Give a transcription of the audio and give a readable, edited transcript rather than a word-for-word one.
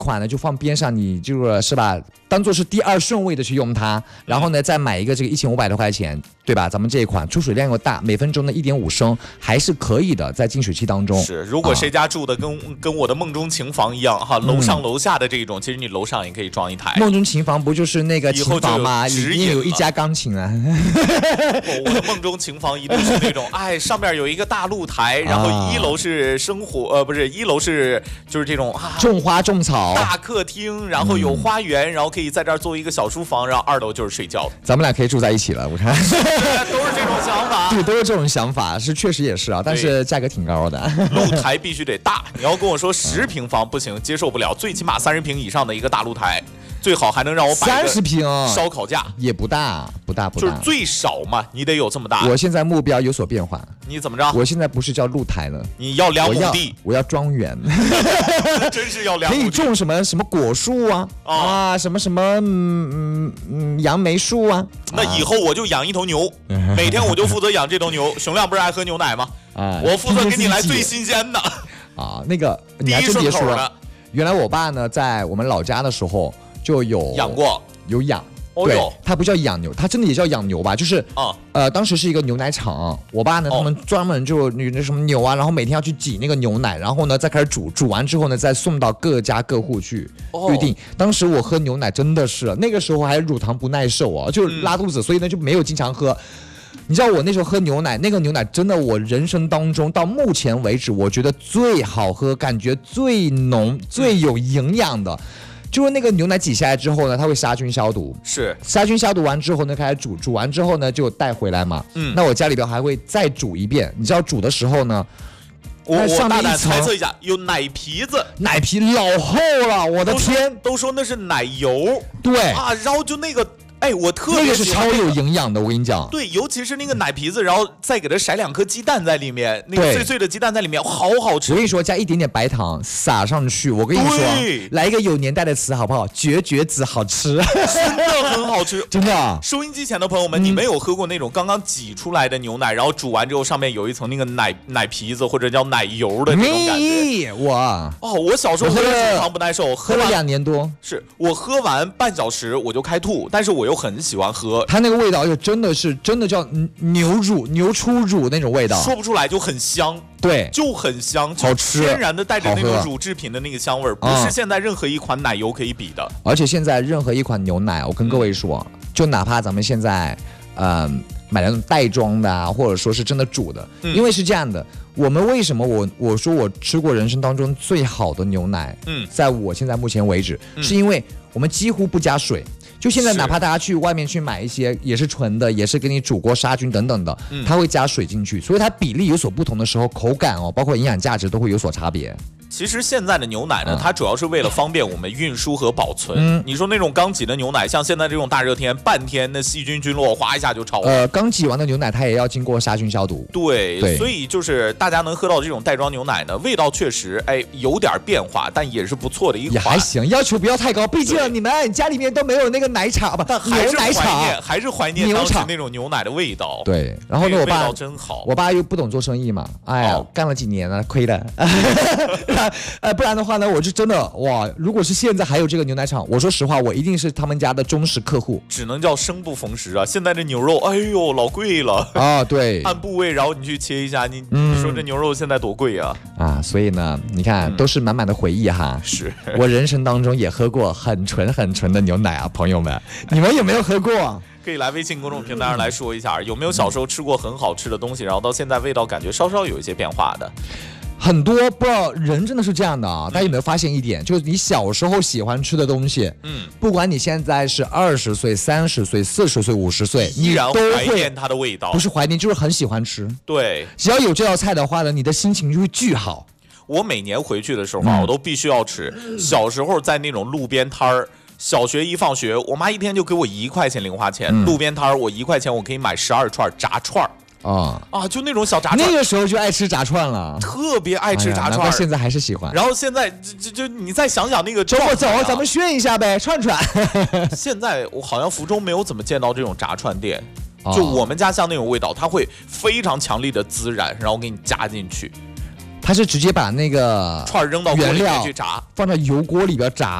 款呢就放边上，你是吧，当做是第2顺位的去用它，然后呢再买一个这个1500多块钱，对吧？咱们这一款出水量又大，每分钟的1.5升，还是可以的，在净水器当中。 是，如果谁家住的跟我的梦中情房一样哈，楼上楼下的这种，其实你楼上也可以装一台。 梦中情房不就是那个琴房吗？里面有一家钢琴啊。 我的梦中情房一定是那种，上面有一个大露台，然后1楼是生活，不是1楼是就是这种种花种草大客厅，然后有花园，然后可以在这儿做一个小书房，然后2楼就是睡觉。 咱们俩可以住在一起了，我看。 都是这种想法。 对，都是这种想法，确实也是啊，但是价格挺高的。 露台必须得大，你要跟我说10平方不行，接受不了，最起码30平以上的一个大露台。最好还能让我摆 30平烧烤架， 也不大， 就是最少嘛，你得有这么大。 我现在目标有所变化， 你怎么着？ 我现在不是叫露台了， 你要2亩地， 我要庄园。 真是要2亩地， 可以种什么果树啊，什么杨梅树啊。 那以后我就养一头牛，每天我就负责养这头牛。熊亮不是爱喝牛奶吗？我负责给你来最新鲜的。 那个你还真别说，原来我爸呢在我们老家的时候。就有养，对，它不叫养牛，它真的也叫养牛吧？就是当时是一个牛奶厂，我爸呢他们专门就那什么牛啊，然后每天要去挤那个牛奶，然后呢再开始煮完之后呢再送到各家各户去预定。当时我喝牛奶真的是那个时候还乳糖不耐受就拉肚子，所以呢就没有经常喝。你知道我那时候喝牛奶，那个牛奶真的我人生当中到目前为止我觉得最好喝，感觉最浓最有营养的。就是那个牛奶挤下来之后呢，它会杀菌消毒， 是杀菌消毒完之后呢，开始煮完之后呢就带回来嘛。那我家里边还会再煮一遍，你知道煮的时候呢， 我大胆猜测一下，有奶皮子， 奶皮老厚了，我的天！ 都说那是奶油， 对然后就那个。我特别喜欢那个是超有营养的，我跟你讲。 对，尤其是那个奶皮子，然后再给它甩2颗鸡蛋在里面，那个碎碎的鸡蛋在里面，好好吃。 我跟你说，加一点点白糖撒上去，我跟你说，来一个有年代的词好不好？绝子好吃， 真的很好吃， 真的。 收音机前的朋友们，你们有喝过那种刚刚挤出来的牛奶，然后煮完之后上面有一层那个奶皮子或者叫奶油的那种感觉？我小时候喝乳糖不耐受， 喝了2年多， 是我喝完半小时我就开吐，但是我又很喜欢喝， 它那个味道就真的叫牛初乳那种味道， 说不出来，就很香， 对， 就很香， 好吃， 天然的带着那种乳制品的那个香味儿，不是现在任何一款奶油可以比的。 而且现在任何一款牛奶，我跟各位说，就哪怕咱们现在买那种袋装的或者说是真的煮的，因为是这样的，我们为什么我说我吃过人生当中最好的牛奶，在我现在目前为止，是因为我们几乎不加水。就现在哪怕大家去外面去买一些也是纯的，也是给你煮过杀菌等等的，它会加水进去，所以它比例有所不同的时候，口感包括营养价值都会有所差别。 其实现在的牛奶呢，它主要是为了方便我们运输和保存。你说那种刚挤的牛奶，像现在这种大热天，半天那细菌菌落哗一下就超了。 刚挤完的牛奶它也要经过杀菌消毒。 对，所以就是大家能喝到这种袋装牛奶呢，味道确实有点变化，但也是不错的一款。 也还行，要求不要太高，毕竟你们家里面都没有那个奶茶吧？牛奶茶还是怀念当时那种牛奶的味道。 对，然后呢，我爸真好， 我爸又不懂做生意嘛，干了几年了，亏了。不然的话呢，我就真的哇！如果是现在还有这个牛奶厂，我说实话，我一定是他们家的忠实客户。 只能叫生不逢时啊！现在这牛肉，老贵了对， 按部位，然后你去切一下，你说这牛肉现在多贵啊！ 所以呢，你看都是满满的回忆哈。 是我人生当中也喝过很纯的牛奶啊，朋友们，你们有没有喝过？ 可以来微信公众平台上来说一下，有没有小时候吃过很好吃的东西，然后到现在味道感觉稍稍有一些变化的？ 很多不知道人真的是这样的大家有没有发现一点，就是你小时候喜欢吃的东西，不管你现在是20岁、30岁、40岁、50岁， 依然怀念它的味道， 不是怀念，就是很喜欢吃。 对， 只要有这道菜的话呢，你的心情就会巨好。 我每年回去的时候我都必须要吃。小时候在那种路边摊儿，小学一放学，我妈一天就给我1块钱零花钱，路边摊儿我1块钱我可以买12串炸串就那种小炸串， 那个时候就爱吃炸串了， 特别爱吃炸串， 现在还是喜欢。 然后现在就你再想想那个， 走，咱们炫一下呗，串。 现在我好像福州没有怎么见到这种炸串店，就我们家像那种味道，它会非常强力的孜然，然后给你加进去。 它是直接把那个串扔到锅里面去炸， 放到油锅里边炸。